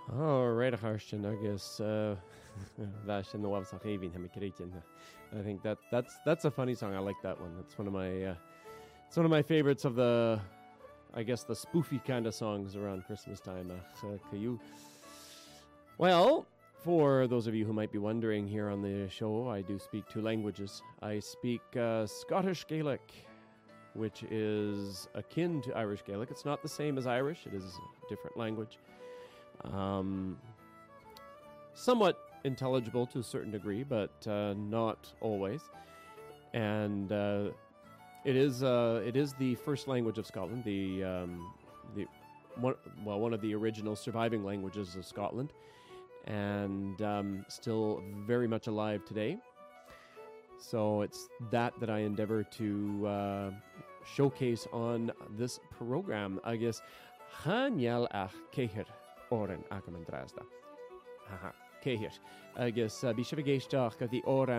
Oh, right, Harshin, I guess that's in the website even I think that's a funny song. I like that one. That's one of my favorites of the, I guess, the spoofy kind of songs around Christmas time. Well, for those of you who might be wondering, here on the show, I do speak two languages. I speak Scottish Gaelic, which is akin to Irish Gaelic. It's not the same as Irish. It is a different language. Somewhat intelligible to a certain degree, but not always. And it is the first language of Scotland. One of the original surviving languages of Scotland, and still very much alive today. So it's that I endeavor to showcase on this program. I guess Hanyal ach Keher oren akamandrasda. Haha, Keher. I guess Bishvageshtak of the Oran.